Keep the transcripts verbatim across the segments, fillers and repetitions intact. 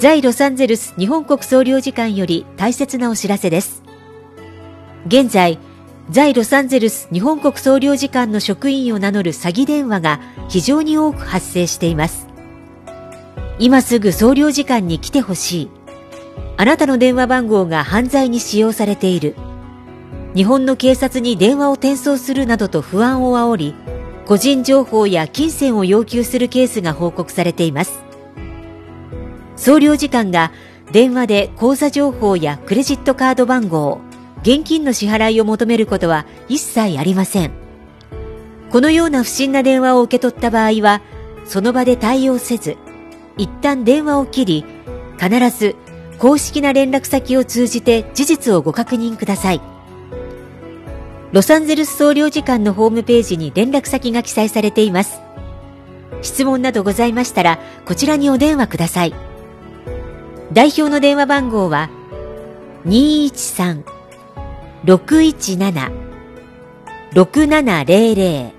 在ロサンゼルス日本国総領事館より大切なお知らせです。現在、在ロサンゼルス日本国総領事館の職員を名乗る詐欺電話が非常に多く発生しています。今すぐ総領事館に来てほしい。あなたの電話番号が犯罪に使用されている。日本の警察に電話を転送するなどと不安を煽り、個人情報や金銭を要求するケースが報告されています。総領事館が電話で口座情報やクレジットカード番号、現金の支払いを求めることは一切ありません。このような不審な電話を受け取った場合は、その場で対応せず、一旦電話を切り、必ず公式な連絡先を通じて事実をご確認ください。ロサンゼルス総領事館のホームページに連絡先が記載されています。質問などございましたら、こちらにお電話ください。代表の電話番号は にーいちさん ろくいちなな ろくななぜろぜろ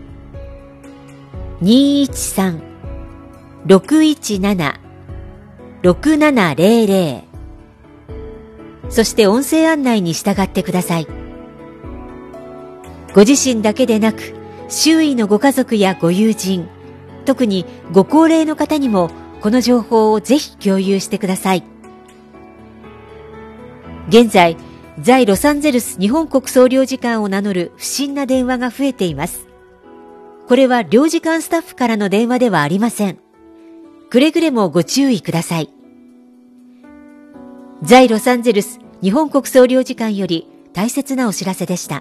にーいちさん ろくいちなな ろくななぜろぜろ そして音声案内に従ってください。ご自身だけでなく、周囲のご家族やご友人、特にご高齢の方にもこの情報をぜひ共有してください。現在、在ロサンゼルス日本国総領事館を名乗る不審な電話が増えています。これは領事館スタッフからの電話ではありません。くれぐれもご注意ください。在ロサンゼルス日本国総領事館より大切なお知らせでした。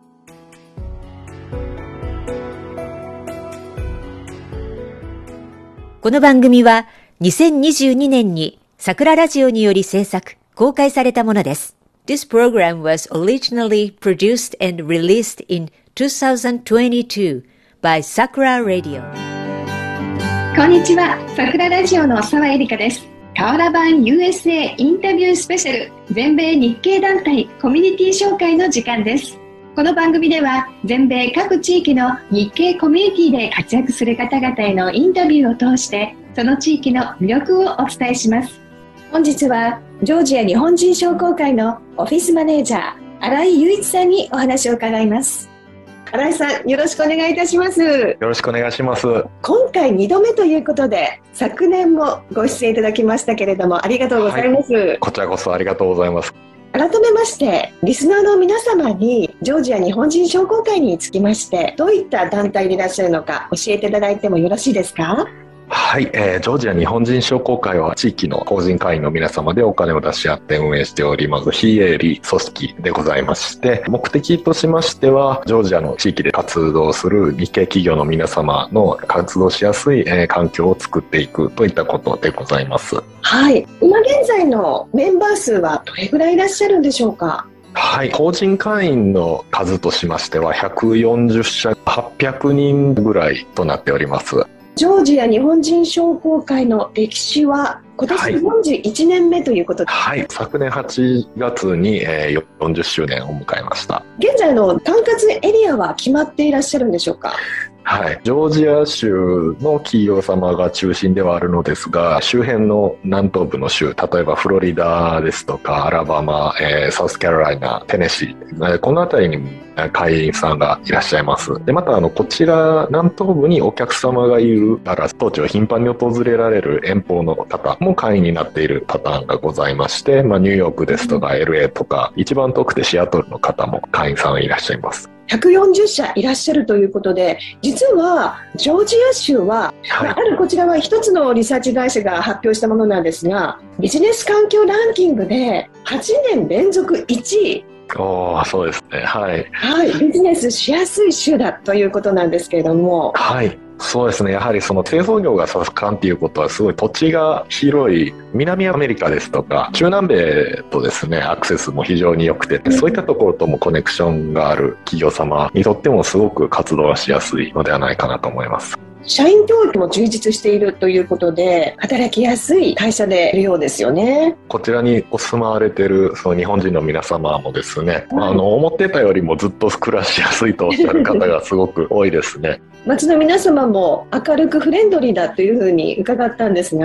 この番組はにせんにじゅうにねんに桜ラジオにより制作、公開されたものです。This program was originally produced and released in twenty twenty-two by Sakura Radio. こんにちは、桜ラジオの澤絵里香です。河原版 ユーエスエー インタビュースペシャル全米日系団体コミュニティ紹介の時間です。この番組では全米各地域の日系コミュニティで活躍する方々へのインタビューを通してその地域の魅力をお伝えします。本日はジョージア日本人商工会のオフィスマネージャー新井雄一さんにお話を伺います。新井さん、よろしくお願いいたします。よろしくお願いします。 今回にどめということで昨年もご出演いただきましたけれどもありがとうございます。はい、 こちらこそありがとうございます。 改めましてリスナーの皆様にジョージア日本人商工会につきましてどういった団体でいらっしゃるのか教えていただいてもよろしいですか？ はい、えー、ジョージア日本人商工会は地域の法人会員の皆様でお金を出し合って運営しております非営利組織でございまして、目的としましてはジョージアの地域で活動する日系企業の皆様の活動しやすい、えー、環境を作っていくといったことでございます。 はい、今現在のメンバー数はどれぐらいいらっしゃるんでしょうか？ はい、法人会員の数としましてはひゃくよんじゅっしゃはっぴゃくにんぐらいとなっております。 ジョージア日本人商工会の歴史は今年よんじゅういちねんめということで、 はいはい、昨年はちがつによんじゅっしゅうねんを迎えました。 現在の管轄エリアは決まっていらっしゃるんでしょうか？ はい、ジョージア州の企業様が中心ではあるのですが、周辺の南東部の州、例えばフロリダですとかアラバマ、えー、サウスカロライナ、テネシー、この辺りにも会員さんがいらっしゃいます。で、またあのこちら南東部にお客様がいるから当地を頻繁に訪れられる遠方の方も会員になっているパターンがございまして、まあ、ニューヨークですとか エルエー とか一番遠くてシアトルの方も会員さんいらっしゃいます。 ひゃくよんじゅっしゃいらっしゃるということで、実はジョージア州は、はい、あるこちらは一つのリサーチ会社が発表したものなんですが、ビジネス環境ランキングではちねん連続いちい。 おー、そうですね。はい、 はい、ビジネスしやすい州だということなんですけれども、 はい、そうですね。やはりその製造業が盛んっていうことはすごい土地が広い南アメリカですとか中南米とですねアクセスも非常に良くて、そういったところともコネクションがある企業様にとってもすごく活動がしやすいのではないかなと思います。 社員教育も充実しているということで働きやすい会社でいるようですよね。 こちらにお住まわれているその日本人の皆様もですね、はい、あの思ってたよりもずっと暮らしやすいとおっしゃる方がすごく多いですね。 街の皆様も明るくフレンドリーだというふうに伺ったんですが、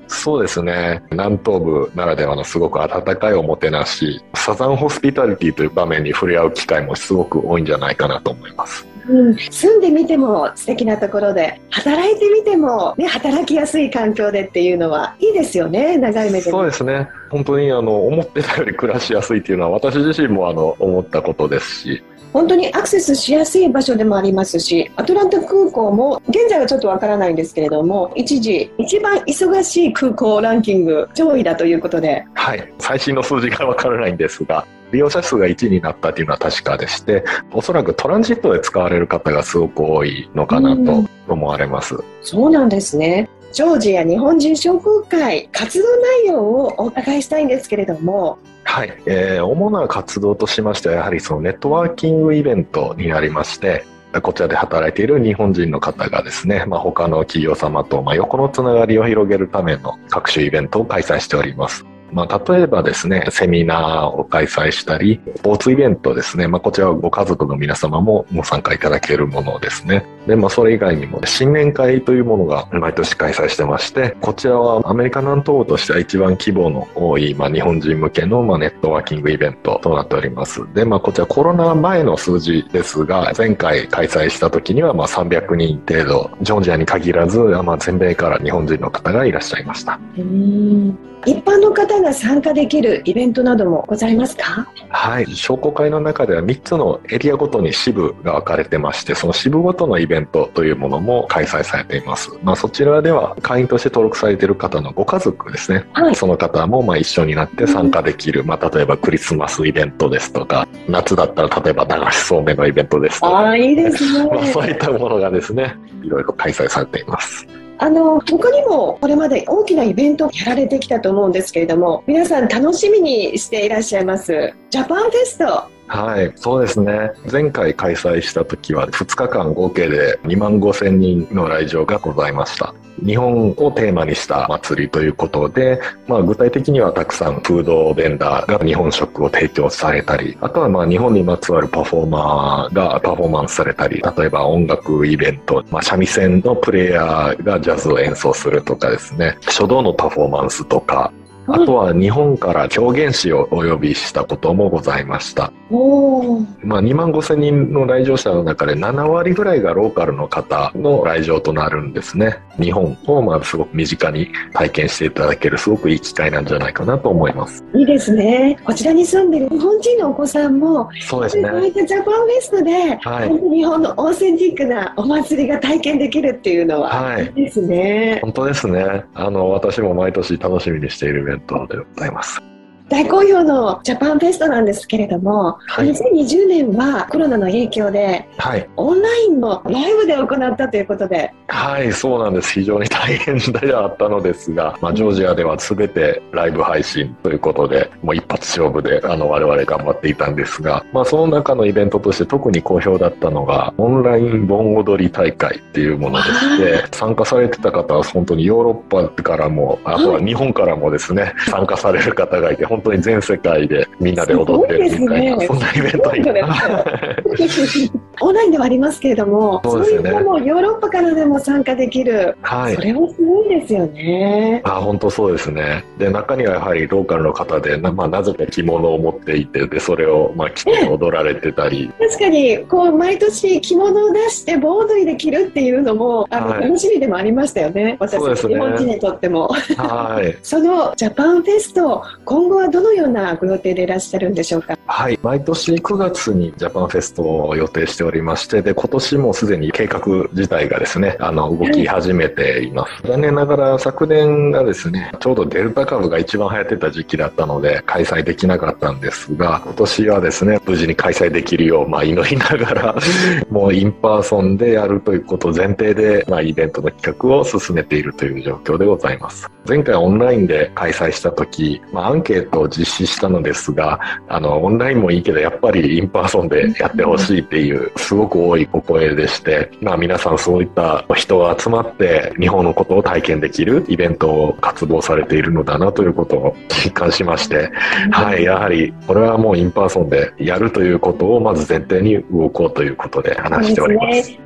そうですね。南東部ならではのすごく温かいおもてなし、サザンホスピタリティという場面に触れ合う機会もすごく多いんじゃないかなと思います。 うん、住んでみても素敵なところで、働いてみても、ね、働きやすい環境でっていうのはいいですよね、長い目で。 そうですね。本当にあの思ってたより暮らしやすいっていうのは私自身もあの思ったことですし、 本当にアクセスしやすい場所でもありますし、アトランタ空港も現在はちょっとわからないんですけれども、一時一番忙しい空港ランキング上位だということで、 はい、最新の数字がわからないんですが、利用者数がいちになったというのは確かでして、おそらくトランジットで使われる方がすごく多いのかなと思われます。 そうなんですね。ジョージア日本人商工会活動内容をお伺いしたいんですけれども。 はい、えー、主な活動としましてはやはりそのネットワーキングイベントになりまして、こちらで働いている日本人の方がですね、まあ、他の企業様とまあ横のつながりを広げるための各種イベントを開催しております。まあ、例えばですね、セミナーを開催したり、スポーツイベントですね、まあ、こちらはご家族の皆様もご参加いただけるものですね。で、まあ、それ以外にも新年会というものが毎年開催してまして、こちらはアメリカ南東部としては一番規模の多い、まあ、日本人向けの、まあ、ネットワーキングイベントとなっております。で、まあ、こちらコロナ前の数字ですが、前回開催した時には、まあ、さんびゃくにん程度、ジョージアに限らず、まあ、全米から日本人の方がいらっしゃいました。 うーん、一般の方が参加できるイベントなどもございますか？ はい、商工会の中ではみっつのエリアごとに支部が分かれてまして、その支部ごとのイベントというものも開催されています。まあ、そちらでは会員として登録されている方のご家族ですね、はい、その方もまあ一緒になって参加できる、まあ、例えばクリスマスイベントですとか、夏だったら例えば流しそうめんのイベントですとか、 あ、いいですね。 まあ、そういったものがですね、いろいろ開催されています。 あの他にもこれまで大きなイベントをやられてきたと思うんですけれども、皆さん楽しみにしていらっしゃいますジャパンフェスト。 はい、そうですね。前回開催した時はふつかかん合計でにまんごせんにんの来場がございました。日本をテーマにした祭りということで、まあ、具体的にはたくさんフードベンダーが日本食を提供されたり、あとはまあ日本にまつわるパフォーマーがパフォーマンスされたり、例えば音楽イベント、まあ、三味線のプレイヤーがジャズを演奏するとかですね、書道のパフォーマンスとか、あとは日本から狂言師をお呼びしたこともございました。 おー、 まあ、にまんごせんにんの来場者の中でななわりぐらいがローカルの方の来場となるんですね。日本をまあすごく身近に体験していただけるすごくいい機会なんじゃないかなと思います。 いいですね。こちらに住んでいる日本人のお子さんもそうですね、 こういったジャパンフェストで、はい、本当に日本のオーセンティックなお祭りが体験できるっていうのは、はい、いいですね。 本当ですね。あの私も毎年楽しみにしているイベントでございます。 大好評のジャパンフェストなんですけれども、はい、にせんにじゅうねんはコロナの影響で、はい、オンラインのライブで行ったということで。 はい、そうなんです。非常に大変ではあったのですが、まあ、ジョージアでは全てライブ配信ということで、もう一発勝負であの我々頑張っていたんですが、まあ、その中のイベントとして特に好評だったのがオンライン盆踊り大会っていうものでして、参加されてた方は本当にヨーロッパからも、あとは日本からもですね、はい、参加される方がいて、本当に全世界でみんなで踊ってるみたいな、そんなイベントにオンラインではありますけれども、 そうですよね、 そういったもヨーロッパからでも参加できる、はい、それもすごいですよね。 あ、本当そうですね。で、中にはやはりローカルの方で な,、まあ、なぜか着物を持っていて、でそれをまあ着て踊られてたり、 確かにこう毎年着物を出して盆踊りで着るっていうのもあの、はい、楽しみでもありましたよね、私たち、ね、日本人にとっても。はい、そのジャパンフェスト、今後はどのようなご予定でいらっしゃるんでしょうか？ はい、毎年くがつにジャパンフェストを予定しておりまして、で今年もすでに計画自体がですね、あの動き始めています。残念ながら昨年がですね、ちょうどデルタ株が一番流行ってた時期だったので開催できなかったんですが、今年はですね、無事に開催できるよう、まあ、祈りながらもうインパーソンでやるということを前提で、まあ、イベントの企画を進めているという状況でございます。前回オンラインで開催した時、まあ、アンケートを実施したのですが、あのオンラインもいいけどやっぱりインパーソンでやってほしいっていうすごく多いお声でして、まあ、皆さんそういった人が集まって日本のことを体験できるイベントを活動されているのだなということを実感しまして、はい、やはりこれはもうインパーソンでやるということをまず前提に動こうということで話しております。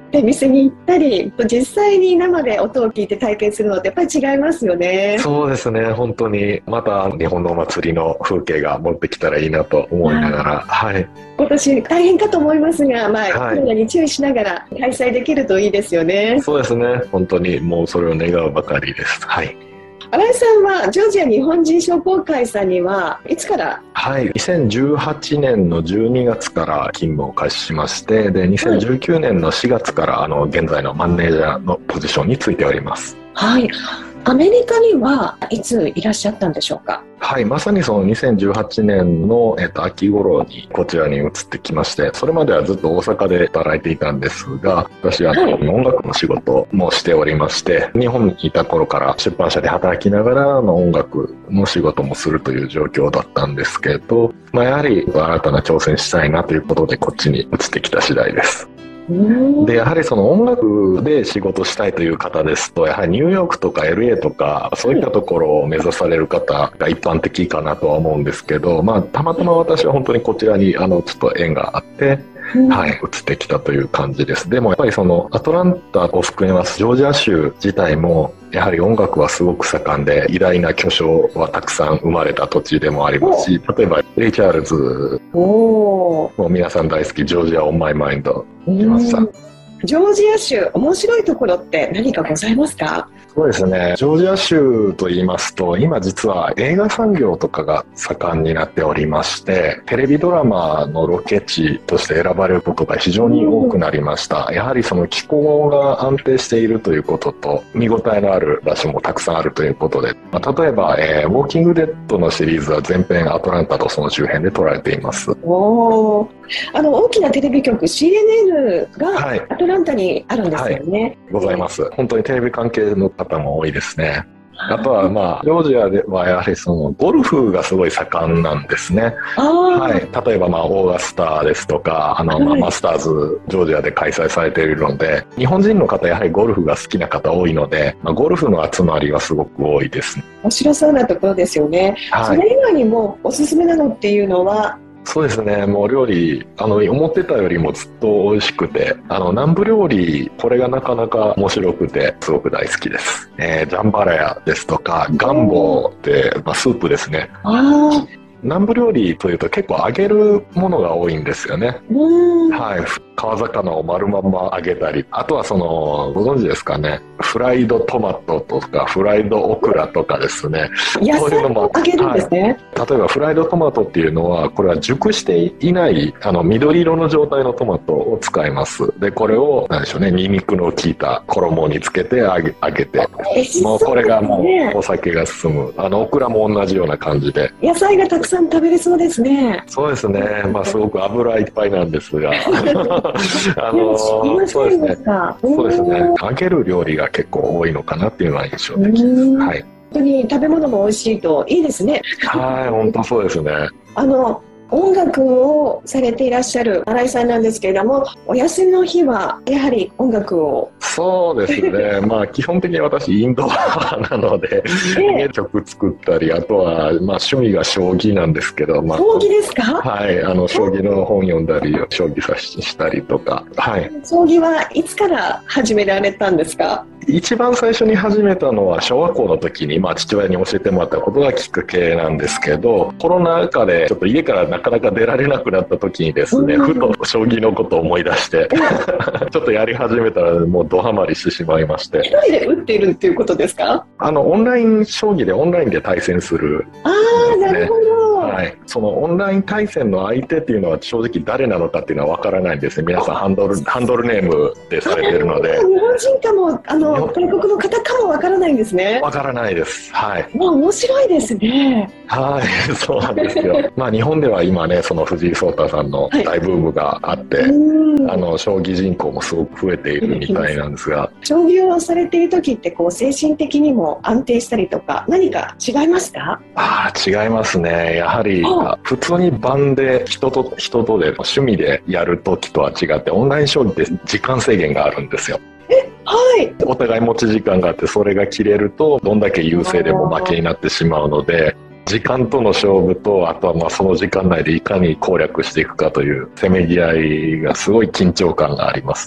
出店に行ったり実際に生で音を聞いて体験するのってやっぱり違いますよね。 そうですね、本当にまた日本のお祭りの風景が持ってきたらいいなと思いながら、はい、 今年大変かと思いますが、まあ、 はい、 コロナに注意しながら開催できるといいですよね。 そうですね、本当にもうそれを願うばかりです。はい。 新井さんはジョージア日本人商工会さんにはいつから？ はい、にせんじゅうはちねんのじゅうにがつから勤務を開始しまして、でにせんじゅうきゅうねんのしがつからあの現在のマネージャーのポジションについております。 はい。アメリカにはいついらっしゃったんでしょうか？ はい、まさにそのにせんじゅうはちねんの、えっと、秋頃にこちらに移ってきまして、それまではずっと大阪で働いていたんですが、私は音楽の仕事もしておりまして、日本にいた頃から出版社で働きながらの音楽の仕事もするという状況だったんですけど、まあ、やはり新たな挑戦したいなということでこっちに移ってきた次第です。でやはりその音楽で仕事したいという方ですと、やはりニューヨークとか エルエー とかそういったところを目指される方が一般的かなとは思うんですけど、まあ、たまたま私は本当にこちらにあのちょっと縁があって、はい、移ってきたという感じです。でもやっぱりそのアトランタを含めますジョージア州自体もやはり音楽はすごく盛んで、偉大な巨匠はたくさん生まれた土地でもありますし、例えばレイ・チャールズも皆さん大好きジョージア・オン・マイ・マインド来ました。 ジョージア州面白いところって何かございますか？ そうですね、ジョージア州といいますと今実は映画産業とかが盛んになっておりまして、テレビドラマのロケ地として選ばれることが非常に多くなりました。やはりその気候が安定しているということと見応えのある場所もたくさんあるということで、まあ、例えば、えー、ウォーキングデッドのシリーズは全編アトランタとその周辺で撮られています。 おー、あの大きなテレビ局 シーエヌエヌ がアトランタにあるんですよね。はい、 ございます。本当にテレビ関係の方も多いですね。あとはまあジョージアではやはりそのゴルフがすごい盛んなんですね。はい、例えばまあオーガスタですとかあのまあマスターズジョージアで開催されているので、日本人の方やはりゴルフが好きな方多いので、まあ、ゴルフの集まりはすごく多いですね。 面白そうなところですよね。はい、それ以外にもおすすめなのっていうのは？ そうですね、もう料理あの思ってたよりもずっと美味しくて、あの南部料理これがなかなか面白くてすごく大好きです。えー、ジャンバラヤですとかガンボって、まあ、スープですね。あ南部料理というと結構揚げるものが多いんですよね。はい、川魚を丸まんま揚げたり、あとはそのご存知ですかね、フライドトマトとかフライドオクラとかですね、 野菜を揚げるんですね。 はい、例えばフライドトマトっていうのはこれは熟していないあの緑色の状態のトマトを使います。でこれを何でしょうね、ニンニクの効いた衣につけて揚げ、揚げて、もうこれがもうお酒が進む。あのオクラも同じような感じで野菜がたくさん食べれそうですね。 そうですね、まあすごく油いっぱいなんですがあのそうですね、そうですね、揚げる料理が結構多いのかなっていうのは印象的です。はい、 本当に食べ物も美味しいといいですね。 はい、本当そうですね。 あの音楽をされていらっしゃる新井さんなんですけれども、お休みの日はやはり音楽を？ そうですねまあ基本的に私インドアなので、えー、曲作ったり、あとはまあ趣味が将棋なんですけど、まあ、 将棋ですか？ はい、あの将棋の本読んだり将棋指ししたりとか、はい、 将棋はいつから始められたんですか？ 一番最初に始めたのは小学校の時に、まあ、父親に教えてもらったことがきっかけなんですけど、コロナ禍でちょっと家からなかなか出られなくなった時にですね、ふと将棋のことを思い出してちょっとやり始めたらもうドハマりしてしまいまして。 一人で打っているっていうことですか？ あのオンライン将棋でオンラインで対戦する、 ああ、なるほど。 はい、そのオンライン対戦の相手っていうのは正直誰なのかっていうのは分からないんですね。皆さんハンドルハンドルネームでされてるので、 日本人かもあの外国の方かも分からないんですね。 分からないです。はい。 まあ面白いですね。 はい、そうなんですよ。まあ日本では今ね、その藤井聡太さんの大ブームがあって、はい、あの将棋人口もすごく増えているみたいなんですが、 将棋をされている時ってこう精神的にも安定したりとか何か違いますか？ ああ、違いますね。やはり普通に盤で人と人とで趣味でやる時とは違って、オンライン将棋って時間制限があるんですよ。 え、はい、 お互い持ち時間があって、それが切れるとどんだけ優勢でも負けになってしまうので、時間との勝負と、あとはまあその時間内でいかに攻略していくかというせめぎ合いがすごい緊張感がありますね。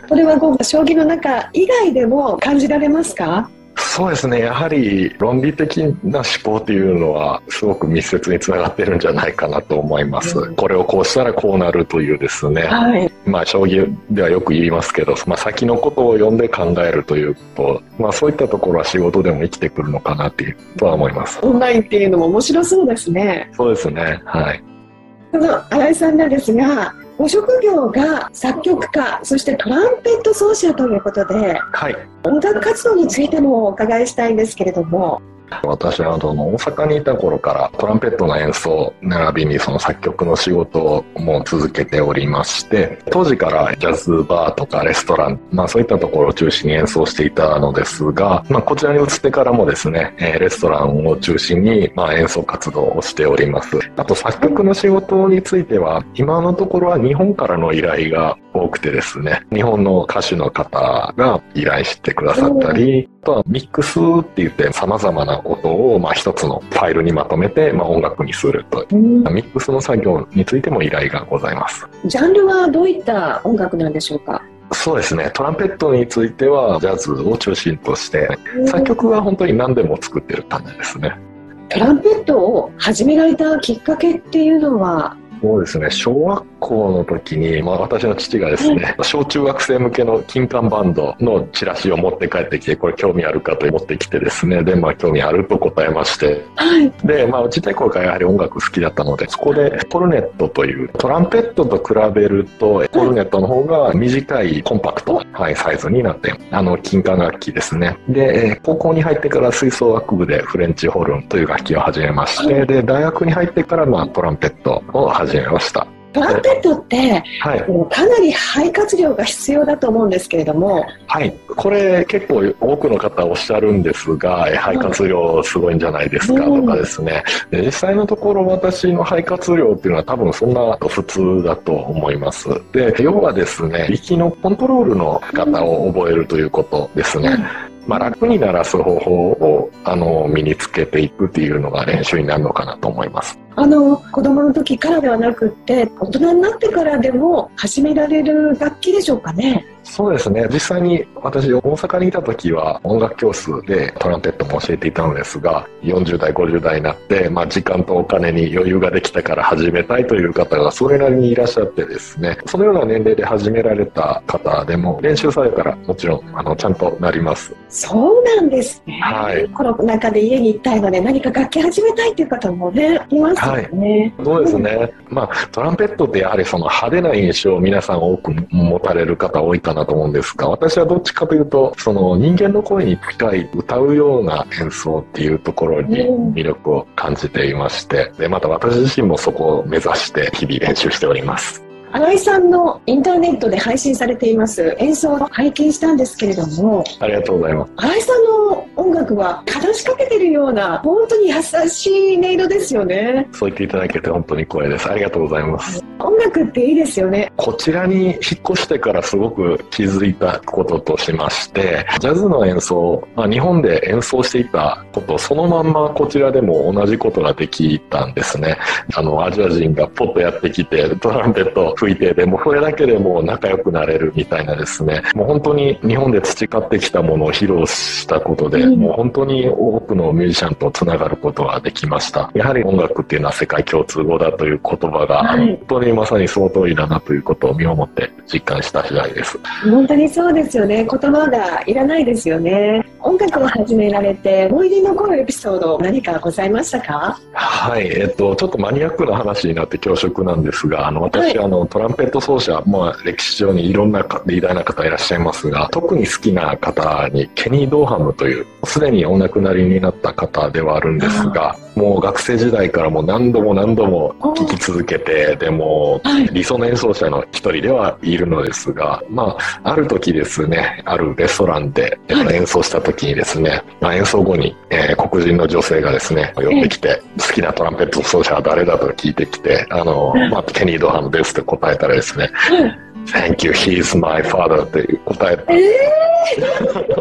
これはこう将棋の中以外でも感じられますか？ そうですね、やはり論理的な思考っていうのはすごく密接につながってるんじゃないかなと思います、うん、これをこうしたらこうなるというですね、はい、まあ将棋ではよく言いますけど、まあ、先のことを読んで考えるということ、まあ、そういったところは仕事でも生きてくるのかなっていうとは思います。 オンラインっていうのも面白そうですね。 そうですね、はい。 その新井さんなんですが、ご職業が作曲家、そしてトランペット奏者ということで、はい、音楽活動についてもお伺いしたいんですけれども。 私はその大阪にいた頃からトランペットの演奏並びにその作曲の仕事をもう続けておりまして、当時からジャズバーとかレストラン、まあそういったところを中心に演奏していたのですが、まあこちらに移ってからもですね、レストランを中心にまあ演奏活動をしております。あと作曲の仕事については今のところは日本からの依頼が多くてですね、日本の歌手の方が依頼してくださったり、あとはミックスって言って様々な音をまあ一つのファイルにまとめてまあ音楽にするという、ミックスの作業についても依頼がございます。 ジャンルはどういった音楽なんでしょうか？ そうですね、トランペットについてはジャズを中心として作曲は本当に何でも作ってる感じですね。 トランペットを始められたきっかけっていうのは？ そうですね、小学校の時に、まあ、私の父がですね、小中学生向けの金管バンドのチラシを持って帰ってきて、これ興味あるかと持ってきてですね、で、まあ興味あると答えまして、はい、で、まあちっちゃい頃からやはり音楽好きだったので、そこでコルネットというトランペットと比べるとコルネットの方が短いコンパクト、はい、サイズになって、あの金管楽器ですね。で、高校に入ってから吹奏楽部でフレンチホルンという楽器を始めまして、で、大学に入ってからまあトランペットを始めました。 トランペットって、はい、かなり肺活量が必要だと思うんですけれども。 はい、これ結構多くの方おっしゃるんですが、肺活量すごいんじゃないですかとかですね、で実際のところ私の肺活量っていうのは多分そんな普通だと思います。で、要はですね、息のコントロールの方を覚えるということですね。まあ、楽に鳴らす方法をあの身につけていくっていうのが練習になるのかなと思います。 あの子供の時からではなくって大人になってからでも始められる楽器でしょうかね。 そうですね、実際に私大阪にいた時は音楽教室でトランペットも教えていたのですが、よんじゅう代ごじゅう代になって、まあ、時間とお金に余裕ができたから始めたいという方がそれなりにいらっしゃってですね、そのような年齢で始められた方でも練習されたらもちろんあのちゃんとなります。 そうなんですね、 はい、 コロナ禍で家に行きたいので何か楽器始めたいっていう方もねいますよね。 はい、そうですね、うん、まあ、トランペットってやはりその派手な印象を皆さん多く持たれる方多いかなと思うんですが、私はどっちかというとその人間の声に近い歌うような演奏っていうところに魅力を感じていまして、でまた私自身もそこを目指して日々練習しております。 新井さんのインターネットで配信されています演奏を拝見したんですけれども、 ありがとうございます。 新井さんの音楽は話しかけてるような本当に優しい音色ですよね。 そう言っていただけて本当に光栄です。ありがとうございます。 音楽っていいですよね。 こちらに引っ越してからすごく気づいたこととしまして、ジャズの演奏、まあ、日本で演奏していたことそのまんまこちらでも同じことができたんですね。あのアジア人がポッとやってきてトランペット吹いて、でもそれだけでもう仲良くなれるみたいなですね、もう本当に日本で培ってきたものを披露したことで、うん、もう本当に多くのミュージシャンとつながることができました。やはり音楽っていうのは世界共通語だという言葉が、はい、本当にまさにその通りだなということを身をもって実感した次第です。 本当にそうですよね。言葉がいらないですよね。音楽を始められて思い出に残るエピソード何かございましたか？ はい、えっとちょっとマニアックな話になって恐縮なんですが、あの私、はい、あのトランペット奏者、まあ、歴史上にいろんな偉大な方いらっしゃいますが、特に好きな方にケニー・ドーハムというすでにお亡くなりになった方ではあるんですが、もう学生時代からもう何度も何度も聴き続けて、でも理想の演奏者の一人ではいるのですが、まあ、ある時ですね、あるレストランで演奏した時にですね、まあ、演奏後に、えー、黒人の女性がですね寄ってきて、好きなトランペット奏者は誰だと聞いてきて、あの、まあ、ケニー・ドーハムですって答えたらですね、Thank you, he's my father って答えた。えー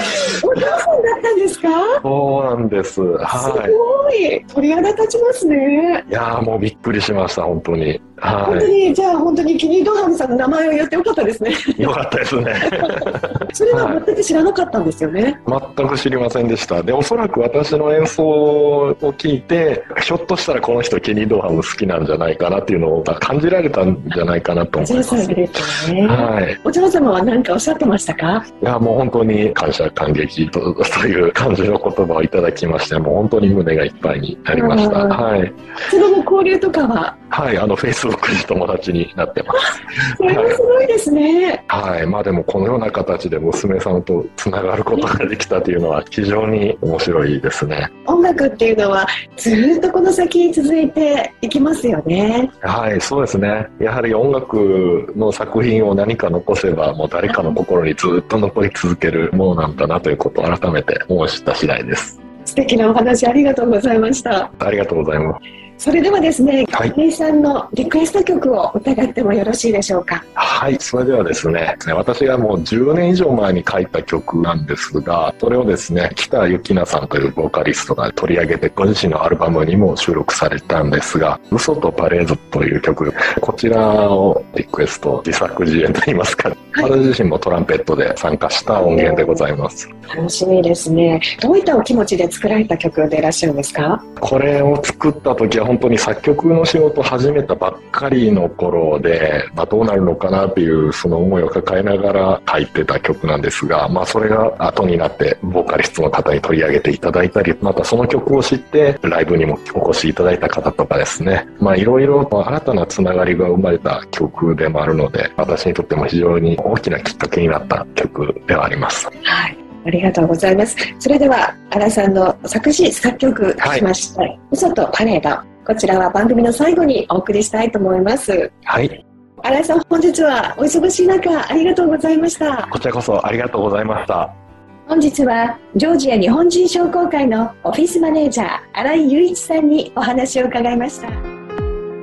お父さんだったんですか？ そうなんです。はい。 すごい。鳥肌立ちますね。 いやーもうびっくりしました、本当に。はい。 本当に、じゃあ本当にキニー・ドーハムさんの名前を言ってよかったですね。 よかったですね。 それは全く知らなかったんですよね。 はい、全く知りませんでした。で、おそらく私の演奏を聞いて、ひょっとしたらこの人キニー・ドーハム好きなんじゃないかなっていうのを感じられたんじゃないかなと思います。そうですね。はい。 お嬢様は何かおっしゃってましたか？ いや、もう本当に感謝感激と、という感じの言葉をいただきまして、もう本当に胸がいっぱいになりました。はい。 その後交流とかは？ はい、あの、フェイスブックで友達になってます。 それはすごいですね。 はい、はい、まあでもこのような形で娘さんとつながることができたというのは非常に面白いですね。 音楽っていうのはずっとこの先に続いていきますよね。 はい、そうですね。やはり音楽の作品を何か残せばもう誰かの心にずっと残り続けるものなんだなということを改めて思い知った次第です。 素敵なお話ありがとうございました。 ありがとうございます。 それではですね、 はい、 亀井さんのリクエスト曲を伺ってもよろしいでしょうか。 はい、それではですね、私がもうじゅうねん以上前に書いた曲なんですが、それをですね、北由紀奈さんというボーカリストが取り上げて、ご自身のアルバムにも収録されたんですが、嘘とパレードという曲、こちらをリクエスト、自作自演といいますか、はい、私自身もトランペットで参加した音源でございます。 楽しみですね。どういったお気持ちで作られた曲でいらっしゃるんですか？ これを作った時は本当に作曲の仕事を始めたばっかりの頃で、まあ、どうなるのかなっていうその思いを抱えながら書いてた曲なんですが、まあ、それが後になってボーカリストの方に取り上げていただいたり、またその曲を知ってライブにもお越しいただいた方とかですね、まあいろいろ新たなつながりが生まれた曲でもあるので、私にとっても非常に大きなきっかけになった曲ではあります。 はい、ありがとうございます。それでは新さんの作詞作曲しました、はい、嘘とパレード、こちらは番組の最後にお送りしたいと思います。 はい。 新井さん、本日はお忙しい中ありがとうございました。 こちらこそありがとうございました。 本日はジョージア日本人商工会のオフィスマネージャー新井雄一さんにお話を伺いました。